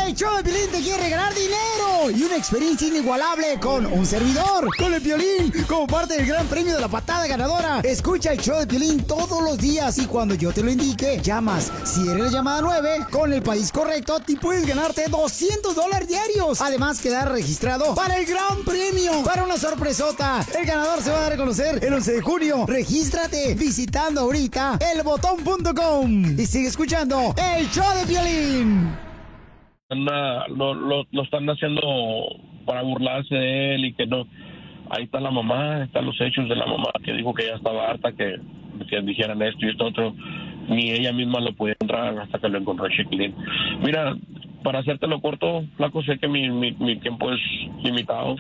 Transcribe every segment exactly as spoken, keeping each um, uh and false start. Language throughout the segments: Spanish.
El show de Piolín te quiere regalar dinero y una experiencia inigualable con un servidor, con el Piolín, como parte del gran premio de la patada ganadora. Escucha el show de Piolín todos los días y cuando yo te lo indique, llamas. Si eres la llamada nueve, con el país correcto, te puedes ganarte doscientos dólares diarios. Además, quedar registrado para el gran premio, para una sorpresota. El ganador se va a dar a conocer el once de junio. Regístrate visitando ahorita el botón punto com y sigue escuchando el show de Piolín. Anda, lo, lo, lo están haciendo para burlarse de él y que no. Ahí está la mamá, están los hechos de la mamá que dijo que ya estaba harta que, que dijeran esto y esto otro. Ni ella misma lo podía entrar hasta que lo encontró el Chiquilín. Mira, para hacértelo corto, flaco, sé que mi, mi, mi tiempo es limitado.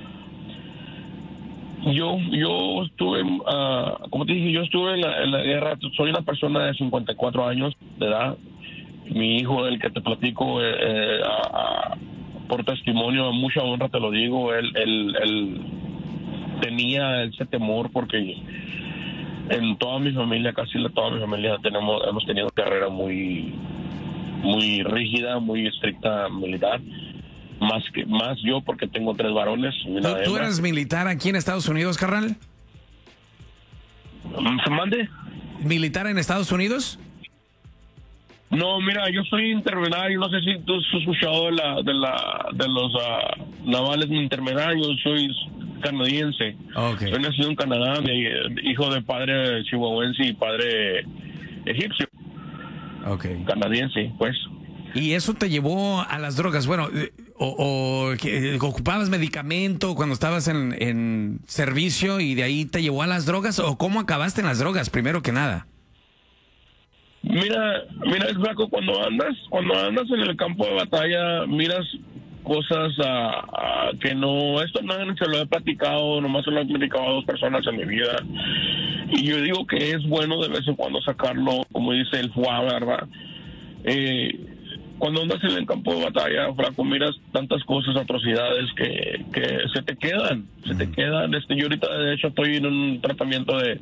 Yo yo estuve, uh, como te dije, yo estuve en la, en la guerra. Soy una persona de cincuenta y cuatro años de edad. Mi hijo, el que te platico, eh, eh, a, a, por testimonio, a mucha honra te lo digo, él, él, él tenía ese temor porque en toda mi familia, casi toda mi familia, tenemos hemos tenido carrera muy, muy rígida, muy estricta militar. Más que más yo porque tengo tres varones. ¿Tú, ¿Tú eres militar aquí en Estados Unidos, carnal? ¿Se mande? ¿Militar en Estados Unidos? No, mira, yo soy intermediario. No sé si tú has escuchado de la de la de los uh, navales intermediarios. Soy canadiense. Okay. Soy nacido en Canadá, de, hijo de padre chihuahuense y padre egipcio. Okay. Canadiense, pues. ¿Y eso te llevó a las drogas? Bueno, o, o que ocupabas medicamento cuando estabas en, en servicio y de ahí te llevó a las drogas, o cómo acabaste en las drogas, primero que nada. Mira, mira, es flaco, cuando andas, cuando andas en el campo de batalla, miras cosas uh, uh, que no, esto no se lo he platicado, nomás se lo he platicado a dos personas en mi vida, y yo digo que es bueno de vez en cuando sacarlo, como dice el F U A, ¿verdad? Eh, cuando andas en el campo de batalla, flaco, miras tantas cosas, atrocidades que, que se te quedan, se te quedan. Este, yo ahorita de hecho estoy en un tratamiento de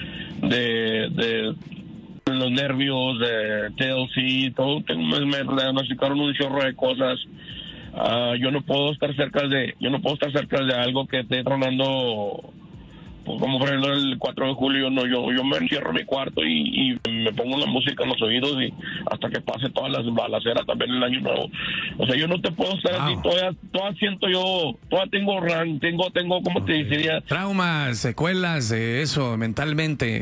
de, de los nervios, de T L C, todo. Tengo, me, me diagnosticaron un chorro de cosas. Uh, yo no puedo estar cerca de, yo no puedo estar cerca de algo que esté tronando. Como por ejemplo el cuatro de julio, no, yo yo me encierro en mi cuarto y, y me pongo la música en los oídos y hasta que pase todas las balaceras también el año nuevo. O sea, yo no te puedo estar wow. así, todavía, todavía siento yo, todavía tengo rank, tengo, tengo, ¿cómo okay. te diría? Traumas, secuelas, de eso, mentalmente.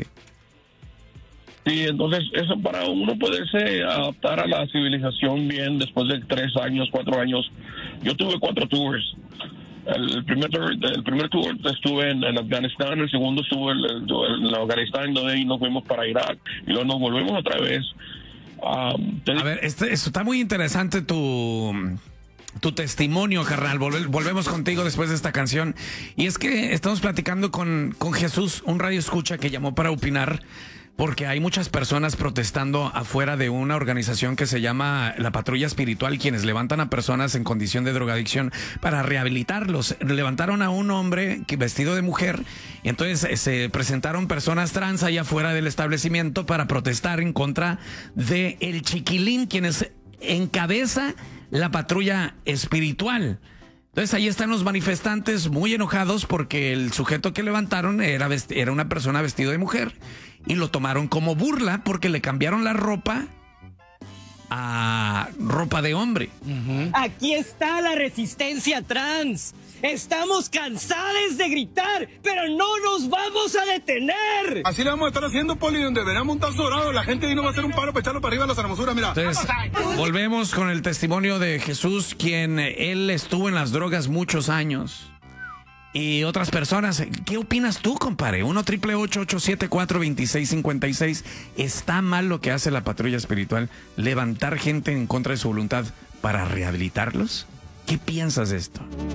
Sí, entonces eso para uno poderse adaptar a la civilización bien después de tres años, cuatro años. Yo tuve cuatro tours. El primer tour, el primer tour estuve en, en Afganistán, el segundo estuve en, en Afganistán, de ahí nos fuimos para Irak y luego nos volvemos otra vez. Um, a ver, este, esto está muy interesante tu, tu testimonio, carnal. Volve, volvemos contigo después de esta canción. Y es que estamos platicando con, con Jesús, un radio escucha que llamó para opinar, porque hay muchas personas protestando afuera de una organización que se llama la Patrulla Espiritual, quienes levantan a personas en condición de drogadicción para rehabilitarlos. Levantaron a un hombre que, vestido de mujer, y entonces se presentaron personas trans allá afuera del establecimiento para protestar en contra de el Chiquilín, quienes encabeza la Patrulla Espiritual. Entonces ahí están los manifestantes muy enojados porque el sujeto que levantaron era, era una persona vestido de mujer y lo tomaron como burla porque le cambiaron la ropa a ropa de hombre. Uh-huh. Aquí está la resistencia trans. Estamos cansados de gritar, pero no nos vamos a detener. Así le vamos a estar haciendo, Poli, donde veremos un tazo dorado. La gente ahí no va a hacer un paro para echarlo para arriba a las hermosuras, mira. Entonces, volvemos con el testimonio de Jesús, quien él estuvo en las drogas muchos años. Y otras personas, ¿qué opinas tú, compadre? uno triple ocho ocho siete cuatro dos seis cinco seis. ¿Está mal lo que hace la Patrulla Espiritual? ¿Levantar gente en contra de su voluntad para rehabilitarlos? ¿Qué piensas de esto?